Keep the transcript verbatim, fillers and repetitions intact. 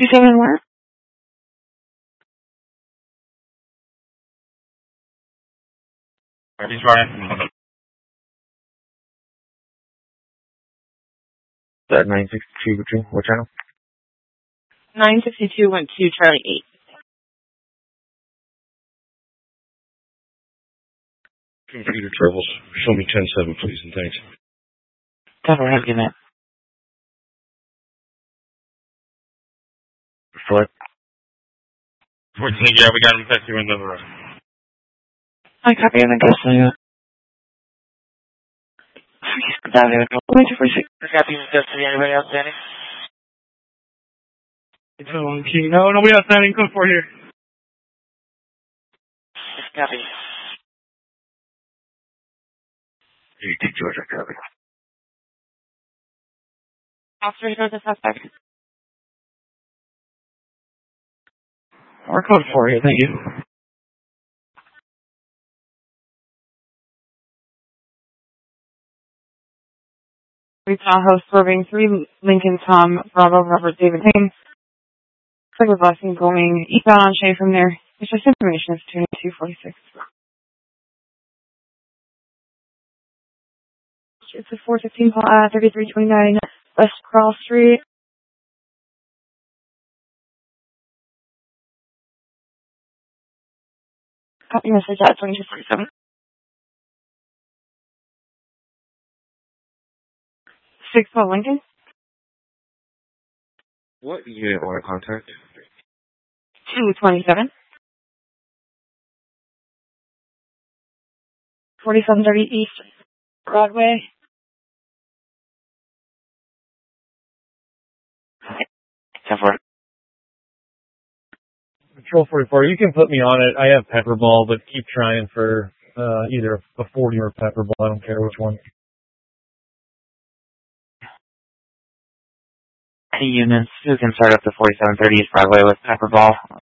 sixty-seven where? He's Ryan. That nine sixty-two between what channel? nine sixty-two went to Charlie eight. Computer troubles. Show me ten seven, please, and thanks. Cover, have a good night. What? Yeah, we got him back to another room. I copy and then go see you. That way, go. Wait for six. Copy and go see anybody else standing? No, nobody else standing. Come for here. Copy. eighty Georgia, copy. Officer, go to the suspect. We're code for you, thank you. We saw host swerving three Lincoln Tom Bravo Robert David Hain. Click busing going eastbound on Shea from there. It's just information is two forty-six. It's a four fifteen, uh, thirty-three twenty-nine West Crawl Street. Copy message at twenty-two forty-seven. six twelve Lincoln. What unit want to contact? two twenty-seven. forty-seven thirty East Broadway. ten four. Control forty-four, you can put me on it. I have pepper ball, but keep trying for uh, either a forty or a pepper ball. I don't care which one. Any units who can start up to forty-seven thirty East Broadway with pepper ball.